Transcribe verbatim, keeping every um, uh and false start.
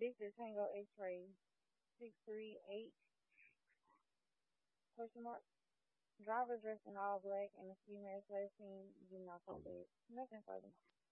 Victor Tango X-ray six three eight question mark. Driver dressed in all black and a female last seen getting off of bed. Nothing further.